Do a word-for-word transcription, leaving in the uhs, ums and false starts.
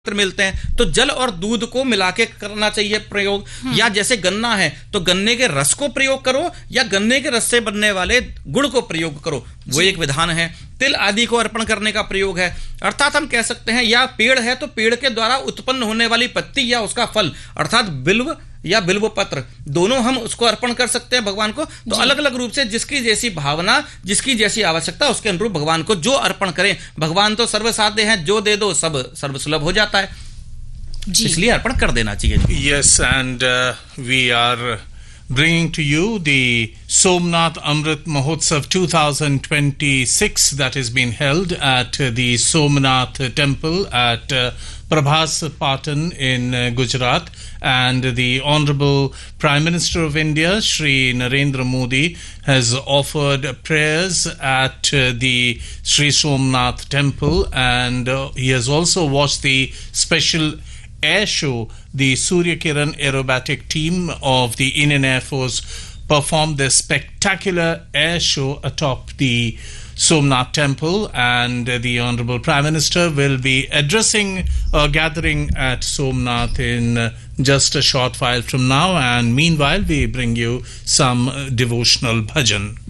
मिलते हैं तो जल और दूध को मिला के करना चाहिए प्रयोग। या जैसे गन्ना है तो गन्ने के रस को प्रयोग करो या गन्ने के रस से बनने वाले गुड़ को प्रयोग करो, वो एक विधान है। तिल आदि को अर्पण करने का प्रयोग है। अर्थात हम कह सकते हैं या पेड़ है तो पेड़ के द्वारा उत्पन्न होने वाली पत्ती या उसका फल अर्थात बिल्व या बिल्व पत्र दोनों हम उसको अर्पण कर सकते हैं भगवान को। तो अलग अलग रूप से जिसकी जैसी भावना, जिसकी जैसी आवश्यकता, उसके अनुरूप भगवान को जो अर्पण करें। भगवान तो सर्वसाध्य हैं, जो दे दो सब सर्वसुलभ हो जाता है, इसलिए अर्पण कर देना चाहिए। Yes, and uh, we are bringing to you the Somnath Amrit Mahotsav twenty twenty-six that has been held at uh, the Somnath Temple at uh, Prabhas Patan in uh, Gujarat, and the Honorable Prime Minister of India Shri Narendra Modi has offered prayers at uh, the Sri Somnath Temple, and uh, he has also watched the special air show. The Surya Kiran aerobatic team of the Indian Air Force performed their spectacular air show atop the Somnath Temple, and uh, the Honorable Prime Minister will be addressing a gathering at Somnath in uh, just a short while from now, and meanwhile we bring you some uh, devotional bhajan.